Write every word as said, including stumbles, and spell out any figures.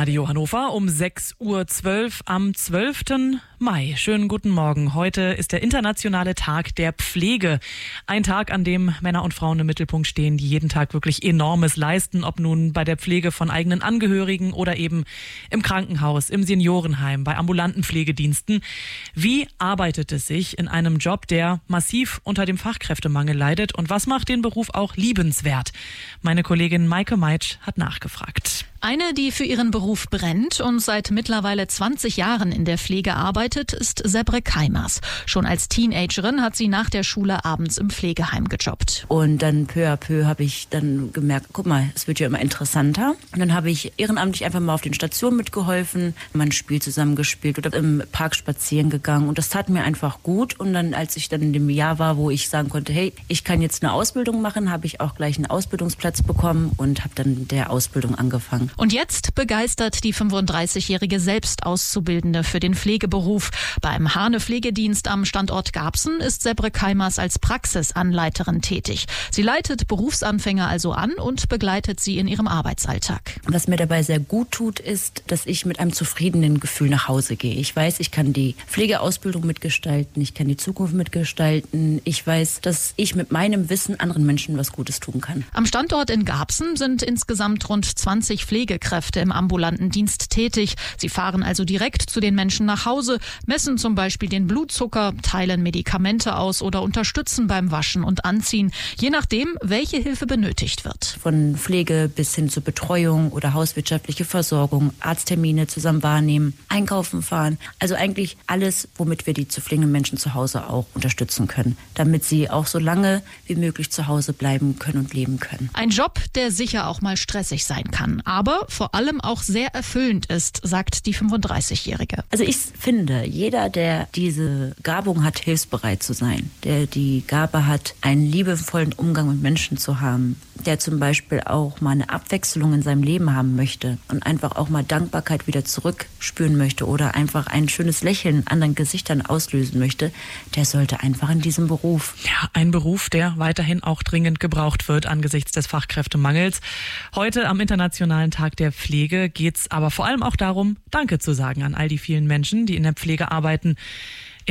Radio Hannover um sechs Uhr zwölf am zwölften Mai. Schönen guten Morgen. Heute ist der internationale Tag der Pflege. Ein Tag, an dem Männer und Frauen im Mittelpunkt stehen, die jeden Tag wirklich Enormes leisten, ob nun bei der Pflege von eigenen Angehörigen oder eben im Krankenhaus, im Seniorenheim, bei ambulanten Pflegediensten. Wie arbeitet es sich in einem Job, der massiv unter dem Fachkräftemangel leidet, und was macht den Beruf auch liebenswert? Meine Kollegin Maike Meitsch hat nachgefragt. Eine, die für ihren Beruf brennt und seit mittlerweile zwanzig Jahren in der Pflege arbeitet, ist Sebre Keimers. Schon als Teenagerin hat sie nach der Schule abends im Pflegeheim gejobbt. Und dann peu à peu habe ich dann gemerkt, guck mal, es wird ja immer interessanter. Und dann habe ich ehrenamtlich einfach mal auf den Stationen mitgeholfen, mal ein Spiel zusammengespielt oder im Park spazieren gegangen. Und das tat mir einfach gut. Und dann, als ich dann in dem Jahr war, wo ich sagen konnte, hey, ich kann jetzt eine Ausbildung machen, habe ich auch gleich einen Ausbildungsplatz bekommen und habe dann der Ausbildung angefangen. Und jetzt begeistert die fünfunddreißigjährige selbst Auszubildende für den Pflegeberuf. Beim Hane Pflegedienst am Standort Garbsen ist Sebre Keimers als Praxisanleiterin tätig. Sie leitet Berufsanfänger also an und begleitet sie in ihrem Arbeitsalltag. Was mir dabei sehr gut tut, ist, dass ich mit einem zufriedenen Gefühl nach Hause gehe. Ich weiß, ich kann die Pflegeausbildung mitgestalten, ich kann die Zukunft mitgestalten. Ich weiß, dass ich mit meinem Wissen anderen Menschen was Gutes tun kann. Am Standort in Garbsen sind insgesamt rund zwanzig Pflegekräfte im ambulanten Dienst tätig. Sie fahren also direkt zu den Menschen nach Hause, messen zum Beispiel den Blutzucker, teilen Medikamente aus oder unterstützen beim Waschen und Anziehen, je nachdem, welche Hilfe benötigt wird. Von Pflege bis hin zur Betreuung oder hauswirtschaftliche Versorgung, Arzttermine zusammen wahrnehmen, einkaufen fahren. Also eigentlich alles, womit wir die zu pflegenden Menschen zu Hause auch unterstützen können, damit sie auch so lange wie möglich zu Hause bleiben können und leben können. Ein Job, der sicher auch mal stressig sein kann, aber vor allem auch sehr erfüllend ist, sagt die fünfunddreißigjährige. Also ich finde, jeder, der diese Gabung hat, hilfsbereit zu sein, der die Gabe hat, einen liebevollen Umgang mit Menschen zu haben, der zum Beispiel auch mal eine Abwechslung in seinem Leben haben möchte und einfach auch mal Dankbarkeit wieder zurückspüren möchte oder einfach ein schönes Lächeln in anderen Gesichtern auslösen möchte, der sollte einfach in diesem Beruf. Ja, ein Beruf, der weiterhin auch dringend gebraucht wird angesichts des Fachkräftemangels. Heute am Internationalen Tag der Pflege geht es aber vor allem auch darum, Danke zu sagen an all die vielen Menschen, die in der Pflege arbeiten.